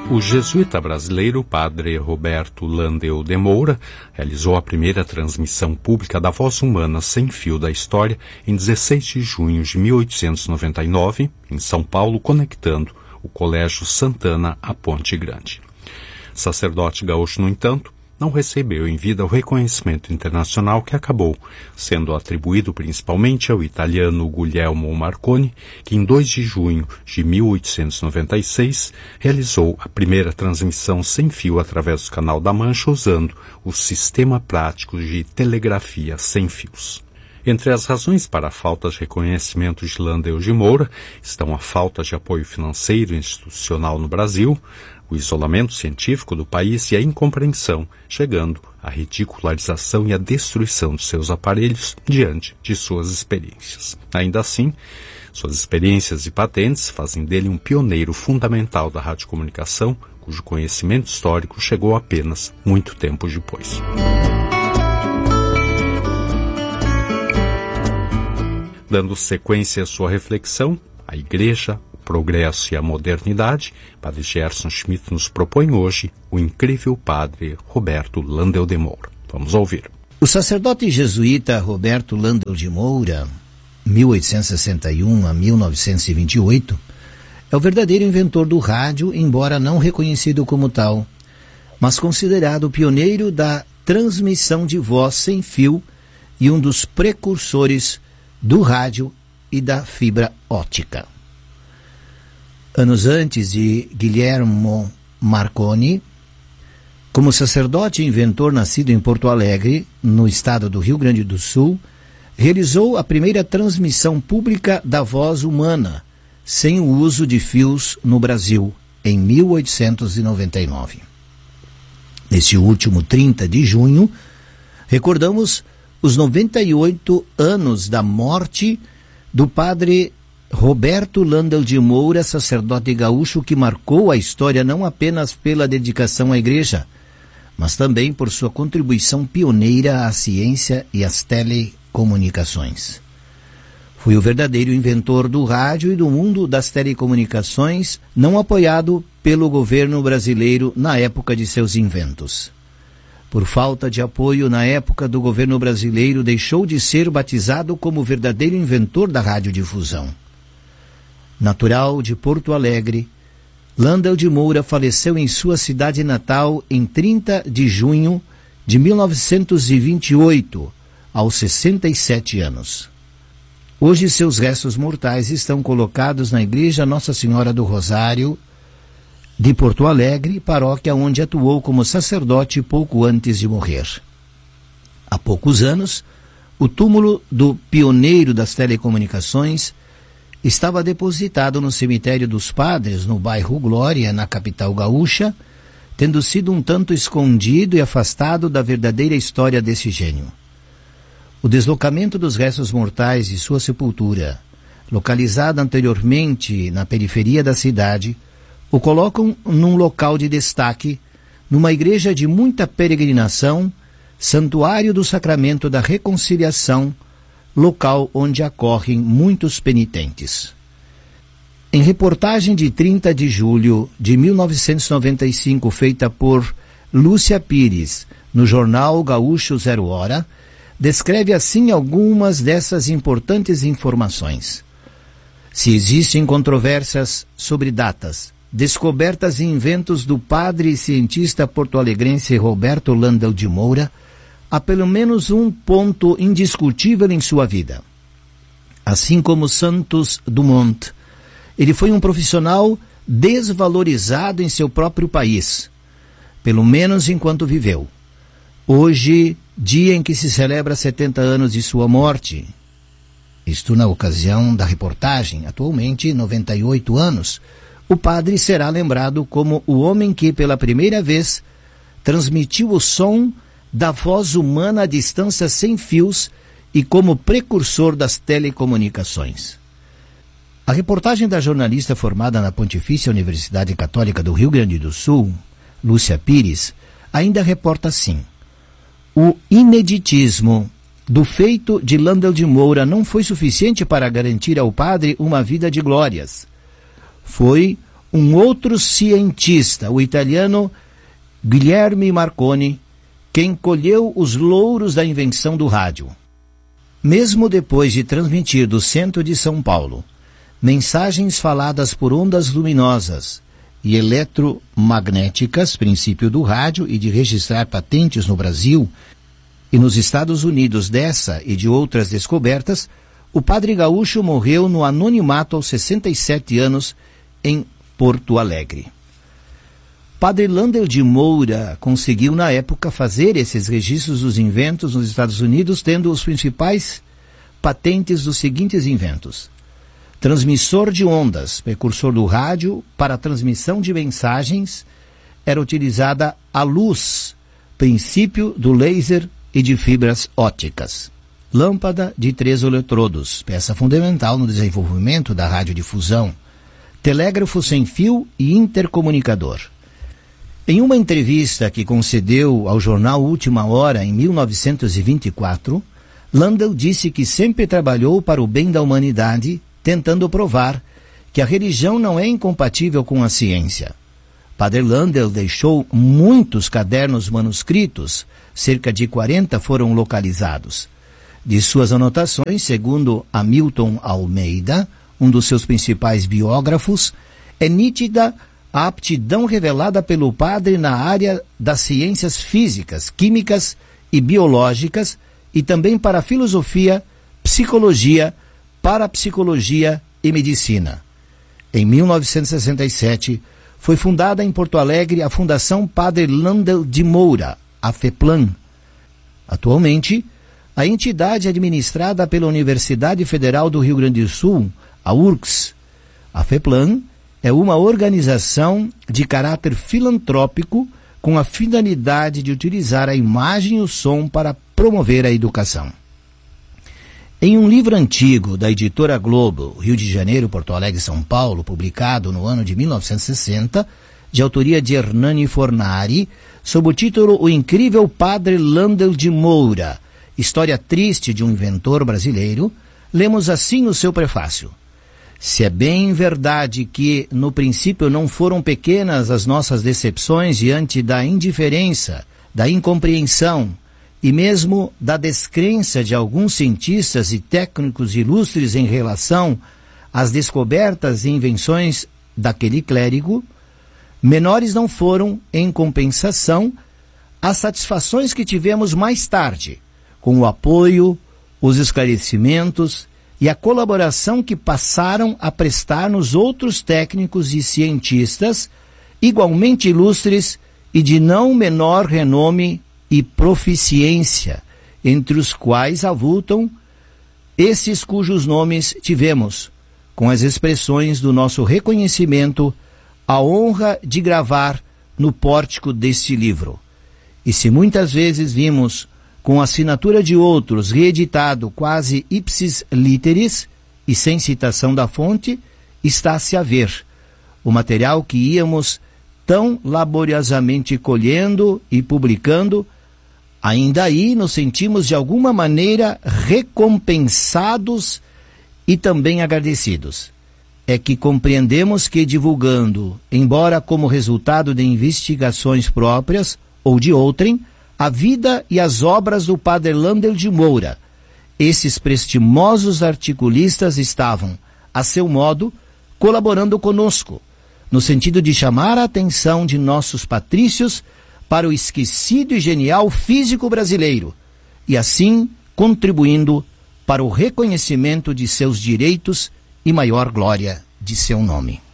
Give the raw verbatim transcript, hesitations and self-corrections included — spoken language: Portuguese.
O jesuíta brasileiro padre Roberto Landel de Moura realizou a primeira transmissão pública da voz humana sem fio da história em dezesseis de junho de mil oitocentos e noventa e nove, em São Paulo, conectando o Colégio Santana à Ponte Grande. Sacerdote gaúcho, no entanto, não recebeu em vida o reconhecimento internacional que acabou sendo atribuído principalmente ao italiano Guglielmo Marconi, que em dois de junho de mil oitocentos e noventa e seis realizou a primeira transmissão sem fio através do Canal da Mancha usando o sistema prático de telegrafia sem fios. Entre as razões para a falta de reconhecimento de Landel de Moura estão a falta de apoio financeiro e institucional no Brasil, o isolamento científico do país e a incompreensão, chegando à ridicularização e à destruição de seus aparelhos diante de suas experiências. Ainda assim, suas experiências e patentes fazem dele um pioneiro fundamental da radiocomunicação, cujo conhecimento histórico chegou apenas muito tempo depois. Dando sequência à sua reflexão, a Igreja, o Progresso e a Modernidade, Padre Gerson Schmidt nos propõe hoje o incrível Padre Roberto Landel de Moura. Vamos ouvir. O sacerdote jesuíta Roberto Landel de Moura, mil oitocentos e sessenta e um a mil novecentos e vinte e oito, é o verdadeiro inventor do rádio, embora não reconhecido como tal, mas considerado pioneiro da transmissão de voz sem fio e um dos precursores do rádio e da fibra óptica. Anos antes de Guglielmo Marconi, como sacerdote e inventor nascido em Porto Alegre, no estado do Rio Grande do Sul, realizou a primeira transmissão pública da voz humana, sem o uso de fios no Brasil, em mil oitocentos e noventa e nove. Neste último trinta de junho, recordamos os noventa e oito anos da morte do padre Roberto Landel de Moura, sacerdote gaúcho que marcou a história não apenas pela dedicação à igreja, mas também por sua contribuição pioneira à ciência e às telecomunicações. Foi o verdadeiro inventor do rádio e do mundo das telecomunicações, não apoiado pelo governo brasileiro na época de seus inventos. Por falta de apoio na época do governo brasileiro, deixou de ser batizado como verdadeiro inventor da radiodifusão. Natural de Porto Alegre, Landel de Moura faleceu em sua cidade natal em trinta de junho de mil novecentos e vinte e oito, aos sessenta e sete anos. Hoje seus restos mortais estão colocados na Igreja Nossa Senhora do Rosário, de Porto Alegre, paróquia onde atuou como sacerdote pouco antes de morrer. Há poucos anos, o túmulo do pioneiro das telecomunicações estava depositado no cemitério dos Padres, no bairro Glória, na capital gaúcha, tendo sido um tanto escondido e afastado da verdadeira história desse gênio. O deslocamento dos restos mortais de sua sepultura, localizada anteriormente na periferia da cidade, o colocam num local de destaque, numa igreja de muita peregrinação, Santuário do Sacramento da Reconciliação, local onde acorrem muitos penitentes. Em reportagem de trinta de julho de mil novecentos e noventa e cinco, feita por Lúcia Pires, no jornal Gaúcho Zero Hora, descreve assim algumas dessas importantes informações. Se existem controvérsias sobre datas, descobertas e inventos do padre e cientista porto-alegrense Roberto Landel de Moura, há pelo menos um ponto indiscutível em sua vida. Assim como Santos Dumont, ele foi um profissional desvalorizado em seu próprio país, pelo menos enquanto viveu. Hoje, dia em que se celebra setenta anos de sua morte, isto na ocasião da reportagem, atualmente noventa e oito anos, o padre será lembrado como o homem que, pela primeira vez, transmitiu o som da voz humana à distância sem fios e como precursor das telecomunicações. A reportagem da jornalista formada na Pontifícia Universidade Católica do Rio Grande do Sul, Lúcia Pires, ainda reporta assim: o ineditismo do feito de Landel de Moura não foi suficiente para garantir ao padre uma vida de glórias. Foi um outro cientista, o italiano Guilherme Marconi, quem colheu os louros da invenção do rádio. Mesmo depois de transmitir do centro de São Paulo mensagens faladas por ondas luminosas e eletromagnéticas, princípio do rádio, e de registrar patentes no Brasil e nos Estados Unidos dessa e de outras descobertas, o padre gaúcho morreu no anonimato aos sessenta e sete anos em Porto Alegre. Padre Landel de Moura conseguiu na época fazer esses registros dos inventos nos Estados Unidos, tendo os principais patentes dos seguintes inventos: transmissor de ondas, precursor do rádio. Para a transmissão de mensagens era utilizada a luz, princípio do laser e de fibras ópticas. Lâmpada de três eletrodos, peça fundamental no desenvolvimento da radiodifusão. Telégrafo sem fio e intercomunicador. Em uma entrevista que concedeu ao jornal Última Hora em mil novecentos e vinte e quatro, Landel disse que sempre trabalhou para o bem da humanidade, tentando provar que a religião não é incompatível com a ciência. Padre Landel deixou muitos cadernos manuscritos, cerca de quarenta foram localizados. De suas anotações, segundo Hamilton Almeida, um dos seus principais biógrafos, é nítida a aptidão revelada pelo padre na área das ciências físicas, químicas e biológicas, e também para a filosofia, psicologia, parapsicologia e medicina. Em mil novecentos e sessenta e sete, foi fundada em Porto Alegre a Fundação Padre Landel de Moura, a FEPLAN. Atualmente, a entidade é administrada pela Universidade Federal do Rio Grande do Sul, a U R C S. A FEPLAN é uma organização de caráter filantrópico com a finalidade de utilizar a imagem e o som para promover a educação. Em um livro antigo da editora Globo, Rio de Janeiro, Porto Alegre e São Paulo, publicado no ano de mil novecentos e sessenta, de autoria de Hernani Fornari, sob o título O Incrível Padre Landel de Moura, história triste de um inventor brasileiro, lemos assim o seu prefácio: se é bem verdade que, no princípio, não foram pequenas as nossas decepções diante da indiferença, da incompreensão e mesmo da descrença de alguns cientistas e técnicos ilustres em relação às descobertas e invenções daquele clérigo, menores não foram, em compensação, as satisfações que tivemos mais tarde, com o apoio, os esclarecimentos e a colaboração que passaram a prestar-nos outros técnicos e cientistas, igualmente ilustres e de não menor renome e proficiência, entre os quais avultam esses cujos nomes tivemos, com as expressões do nosso reconhecimento, a honra de gravar no pórtico deste livro. E se muitas vezes vimos, com a assinatura de outros, reeditado quase ipsis literis e sem citação da fonte, está-se a ver o material que íamos tão laboriosamente colhendo e publicando. Ainda aí nos sentimos de alguma maneira recompensados e também agradecidos. É que compreendemos que divulgando, embora como resultado de investigações próprias ou de outrem, a vida e as obras do Padre Landel de Moura, esses prestimosos articulistas estavam, a seu modo, colaborando conosco, no sentido de chamar a atenção de nossos patrícios para o esquecido e genial físico brasileiro, e assim contribuindo para o reconhecimento de seus direitos e maior glória de seu nome.